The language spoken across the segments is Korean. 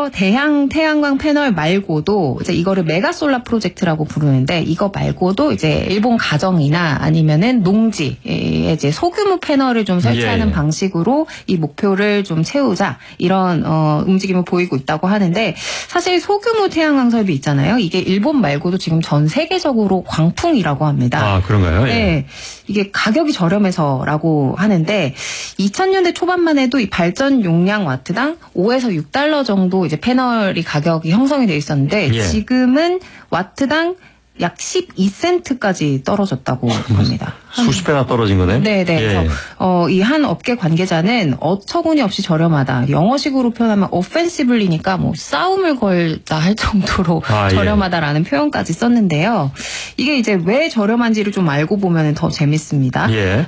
그래서 대양 태양광 패널 말고도 이제 이거를 메가솔라 프로젝트라고 부르는데 이거 말고도 이제 일본 가정이나 아니면은 농지에 이제 소규모 패널을 좀 설치하는 방식으로 이 목표를 좀 채우자 이런 움직임을 보이고 있다고 하는데 사실 소규모 태양광 설비 있잖아요. 이게 일본 말고도 지금 전 세계적으로 광풍이라고 합니다. 아, 그런가요? 예. 네. 이게 가격이 저렴해서라고 하는데 2000년대 초반만 해도 이 발전 용량 와트당 5에서 6달러 정도 이제 패널이 가격이 형성이 돼 있었는데 지금은 와트당 약 12센트까지 떨어졌다고 합니다. 수십 배나 떨어진 거네요? 네네. 그래서 이 한 업계 관계자는 어처구니 없이 저렴하다. 영어식으로 표현하면 offensively니까 뭐 싸움을 걸자 할 정도로 저렴하다라는 표현까지 썼는데요. 이게 이제 왜 저렴한지를 좀 알고 보면 더 재밌습니다.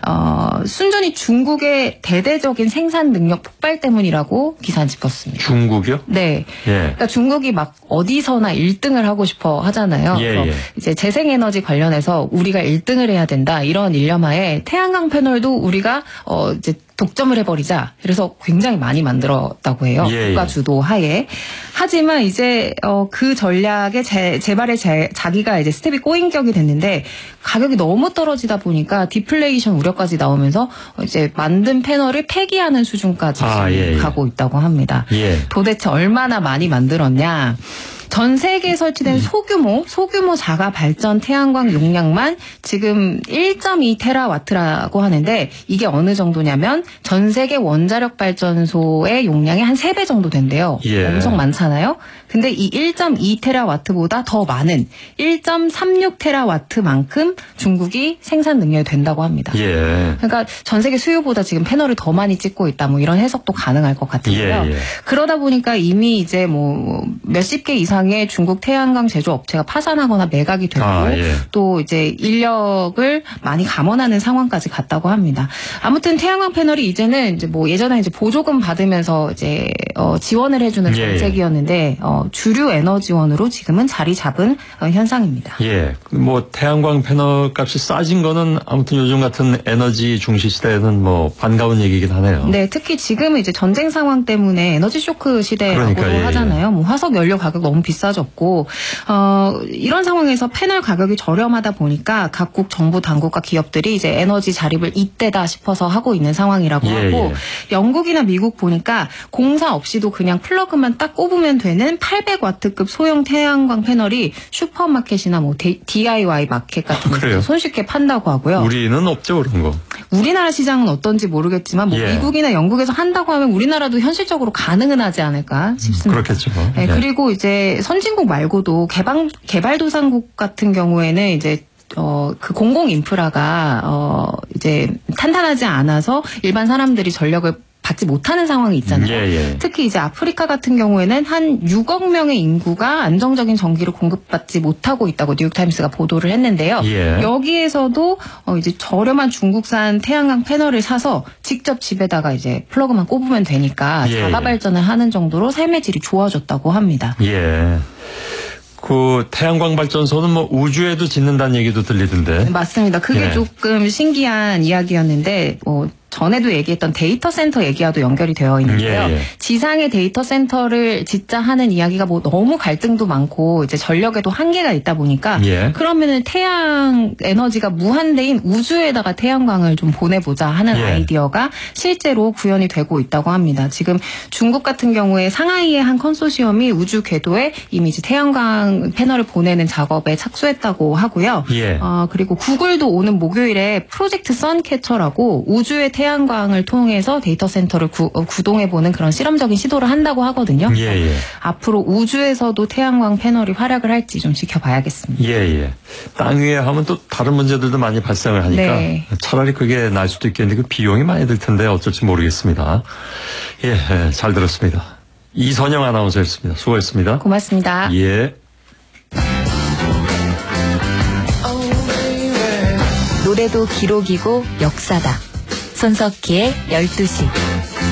순전히 중국의 대대적인 생산 능력 폭발 때문이라고 기사는 짚었습니다. 중국이요? 네. 그러니까 중국이 막 어디서나 1등을 하고 싶어 하잖아요. 그래서 이제 재생에너지 관련해서 우리가 1등을 해야 된다. 이런 일념하에 태양광 패널도 우리가 이제 독점을 해버리자. 그래서 굉장히 많이 만들었다고 해요. 국가 주도 하에. 하지만 이제 그 전략에 재발에 자기가 이제 스텝이 꼬인 격이 됐는데 가격이 너무 떨어지다 보니까 디플레이션 우려까지 나오면서 이제 만든 패널을 폐기하는 수준까지 가고 있다고 합니다. 도대체 얼마나 많이 만들었냐. 전 세계에 설치된 소규모 자가 발전 태양광 용량만 지금 1.2테라와트라고 하는데 이게 어느 정도냐면 전 세계 원자력 발전소의 용량의 한 3배 정도 된대요. 엄청 많잖아요. 근데 이 1.2테라와트보다 더 많은 1.36테라와트만큼 중국이 생산 능력이 된다고 합니다. 그러니까 전 세계 수요보다 지금 패널을 더 많이 찍고 있다. 뭐 이런 해석도 가능할 것 같은데요. 그러다 보니까 이미 이제 뭐 몇십 개 이상의 중국 태양광 제조업체가 파산하거나 매각이 되고 또 이제 인력을 많이 감원하는 상황까지 갔다고 합니다. 아무튼 태양광 패널이 이제는 이제 뭐 예전에 이제 보조금 받으면서 이제 지원을 해주는 정책이었는데 주류 에너지원으로 지금은 자리 잡은 현상입니다. 뭐 태양광 패널 값이 싸진 거는 아무튼 요즘 같은 에너지 중시 시대에는 뭐 반가운 얘기긴 하네요. 네, 특히 지금은 이제 전쟁 상황 때문에 에너지 쇼크 시대라고도 하잖아요. 뭐 화석 연료 가격 너무 비싸졌고 이런 상황에서 패널 가격이 저렴하다 보니까 각국 정부 당국과 기업들이 이제 에너지 자립을 이때다 싶어서 하고 있는 상황이라고 하고 영국이나 미국 보니까 공사 없이도 그냥 플러그만 딱 꼽으면 되는 800와트급 소형 태양광 패널이 슈퍼마켓이나 뭐 DIY 마켓 같은 데서 손쉽게 판다고 하고요. 우리는 없죠, 그런 거. 우리나라 시장은 어떤지 모르겠지만 뭐 미국이나 영국에서 한다고 하면 우리나라도 현실적으로 가능은 하지 않을까 싶습니다. 그렇겠죠. 그리고 이제 선진국 말고도 개발도상국 같은 경우에는 이제 그 공공 인프라가 이제 탄탄하지 않아서 일반 사람들이 전력을 받지 못하는 상황이 있잖아요. 특히 이제 아프리카 같은 경우에는 한 6억 명의 인구가 안정적인 전기를 공급받지 못하고 있다고 뉴욕타임스가 보도를 했는데요. 여기에서도 이제 저렴한 중국산 태양광 패널을 사서 직접 집에다가 이제 플러그만 꼽으면 되니까 자가 발전을 하는 정도로 삶의 질이 좋아졌다고 합니다. 그 태양광 발전소는 뭐 우주에도 짓는다는 얘기도 들리던데. 맞습니다. 그게 조금 신기한 이야기였는데 전에도 얘기했던 데이터 센터 얘기와도 연결이 되어 있는데요. 지상의 데이터 센터를 짓자 하는 이야기가 뭐 너무 갈등도 많고 이제 전력에도 한계가 있다 보니까 그러면은 태양 에너지가 무한대인 우주에다가 태양광을 좀 보내보자 하는 아이디어가 실제로 구현이 되고 있다고 합니다. 지금 중국 같은 경우에 상하이의 한 컨소시엄이 우주 궤도에 이미 이제 태양광 패널을 보내는 작업에 착수했다고 하고요. 그리고 구글도 오는 목요일에 프로젝트 선캐쳐라고 우주의 태양광을 통해서 데이터 센터를 구동해보는 그런 실험적인 시도를 한다고 하거든요. 앞으로 우주에서도 태양광 패널이 활약을 할지 좀 지켜봐야겠습니다. 땅 위에 하면 또 다른 문제들도 많이 발생을 하니까 차라리 그게 날 수도 있겠는데 그 비용이 많이 들 텐데 어쩔지 모르겠습니다. 잘 들었습니다. 이선영 아나운서였습니다. 수고했습니다. 고맙습니다. 노래도 기록이고 역사다. 손석희의 12시.